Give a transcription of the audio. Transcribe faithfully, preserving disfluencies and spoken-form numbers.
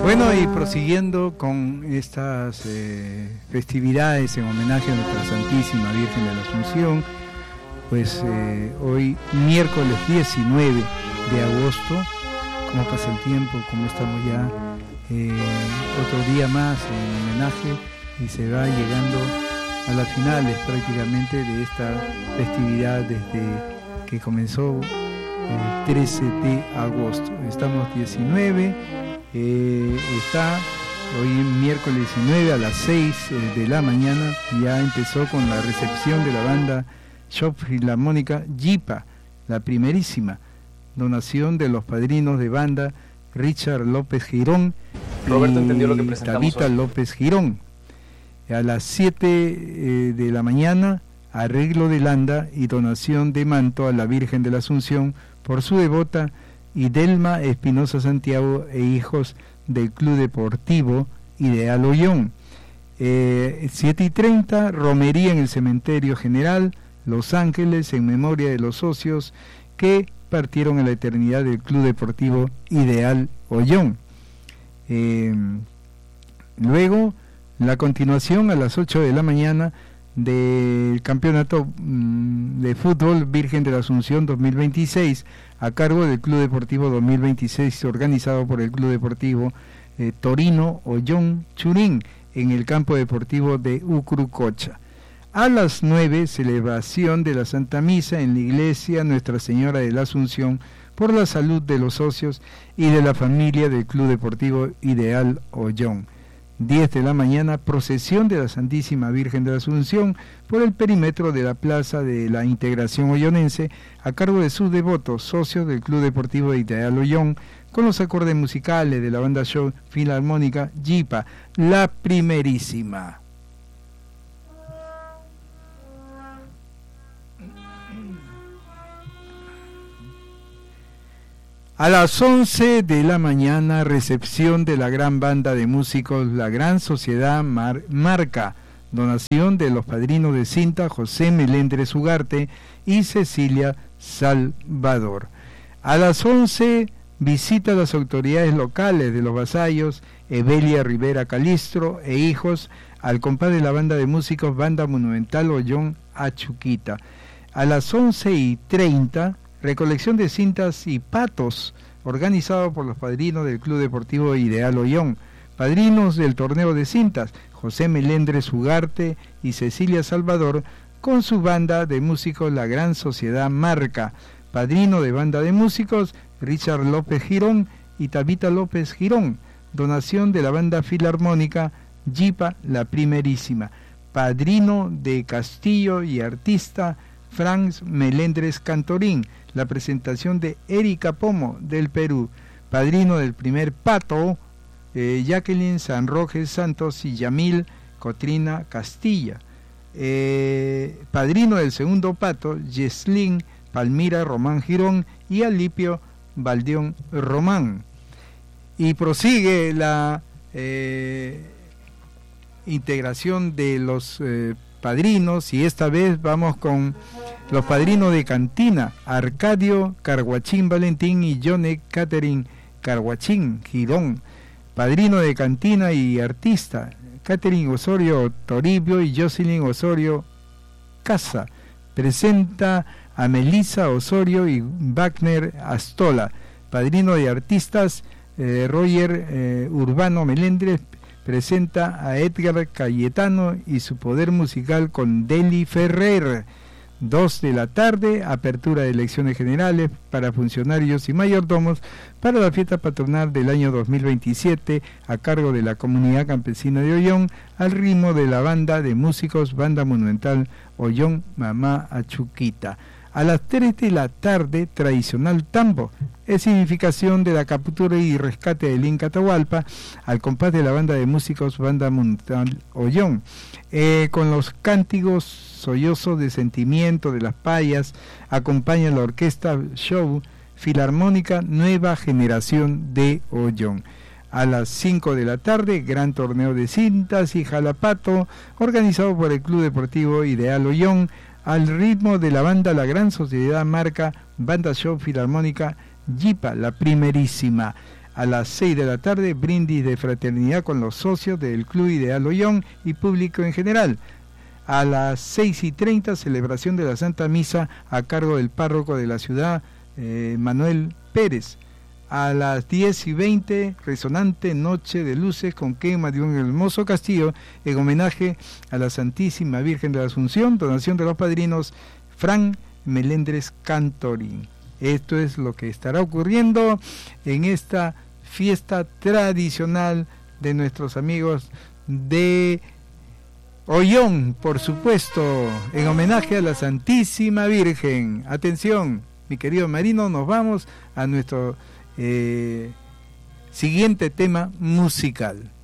Bueno, y prosiguiendo con estas eh, festividades en homenaje a nuestra Santísima Virgen de la Asunción, pues eh, hoy miércoles diecinueve de agosto, cómo pasa el tiempo, cómo estamos ya eh, otro día más en homenaje y se va llegando a las finales prácticamente de esta festividad desde que comenzó el trece de agosto. Estamos diecinueve, eh, está hoy miércoles diecinueve a las seis eh, de la mañana, ya empezó con la recepción de la banda Shop Filarmónica Yipa, la primerísima, donación de los padrinos de banda Richard López Girón Roberto y entendió lo que presentamos Tabita hoy. López Girón. A las siete eh, de la mañana, arreglo de landa y donación de manto a la Virgen de la Asunción por su devota Idelma Espinosa Santiago e hijos del Club Deportivo Ideal Ollón. Eh, siete y treinta, romería en el Cementerio General Los Ángeles en memoria de los socios que partieron a la eternidad del Club Deportivo Ideal Ollón. Eh, luego, la continuación a las ocho de la mañana del Campeonato mm, de Fútbol Virgen de la Asunción dos mil veintiséis a cargo del Club Deportivo dos mil veintiséis, organizado por el Club Deportivo eh, Torino Ollón Churín en el campo deportivo de Ucrucocha. A las nueve, celebración de la Santa Misa en la iglesia Nuestra Señora de la Asunción por la salud de los socios y de la familia del Club Deportivo Ideal Ollón. diez de la mañana, procesión de la Santísima Virgen de la Asunción por el perímetro de la Plaza de la Integración Ollonense a cargo de sus devotos, socios del Club Deportivo Ideal Ollón, con los acordes musicales de la banda show filarmónica Yipa, la primerísima. A las once de la mañana, recepción de la gran banda de músicos La Gran Sociedad Mar- Marca, donación de los padrinos de cinta José Melendres Ugarte y Cecilia Salvador. A las once, visita a las autoridades locales de los vasallos, Evelia Rivera Calistro e hijos, al compás de la banda de músicos Banda Monumental Ollón Achuquita. A las once y treinta, recolección de cintas y patos, organizado por los padrinos del Club Deportivo Ideal Ollón. Padrinos del torneo de cintas, José Melendres Ugarte y Cecilia Salvador, con su banda de músicos La Gran Sociedad Marca. Padrino de banda de músicos, Richard López Girón y Tabita López Girón. Donación de la banda filarmónica Yipa, la primerísima. Padrino de Castillo y artista, Franz Melendres Cantorín. La presentación de Erika Pomo del Perú. Padrino del primer pato, eh, Jacqueline San Roque Santos y Yamil Cotrina Castilla. Eh, padrino del segundo pato, Yeslin Palmira Román Girón y Alipio Valdeón Román. Y prosigue la eh, integración de los eh, padrinos, y esta vez vamos con los padrinos de cantina, Arcadio Carguachín Valentín y Yone Catherine Carguachín Girón. Padrino de cantina y artista, Catherine Osorio Toribio y Jocelyn Osorio Casa. Presenta a Melissa Osorio y Wagner Astola. Padrino de artistas, eh, Roger eh, Urbano Melendres presenta a Edgar Cayetano y su poder musical con Deli Ferrer. Dos de la tarde, apertura de elecciones generales para funcionarios y mayordomos para la fiesta patronal del año dos mil veintisiete a cargo de la comunidad campesina de Ollón al ritmo de la banda de músicos Banda Monumental Ollón Mamá Achuquita. A las tres de la tarde, tradicional tambo, es significación de la captura y rescate del Inca Atahualpa al compás de la banda de músicos Banda Monumental Ollón, eh, con los cánticos sollozos de sentimiento de las payas, acompaña la orquesta show filarmónica Nueva Generación de Ollón. A las cinco de la tarde, gran torneo de cintas y jalapato, organizado por el Club Deportivo Ideal Ollón, al ritmo de la banda La Gran Sociedad Marca, banda show filarmónica Yipa, la primerísima. A las seis de la tarde, brindis de fraternidad con los socios del Club Ideal Ollón y público en general. A las seis y treinta, celebración de la Santa Misa a cargo del párroco de la ciudad, eh, Manuel Pérez. A las diez y veinte, resonante noche de luces con quema de un hermoso castillo en homenaje a la Santísima Virgen de la Asunción, donación de los padrinos Fran Melendres Cantori. Esto es lo que estará ocurriendo en esta fiesta tradicional de nuestros amigos de Ollón, por supuesto, en homenaje a la Santísima Virgen. Atención, mi querido Marino, nos vamos a nuestro eh, siguiente tema musical.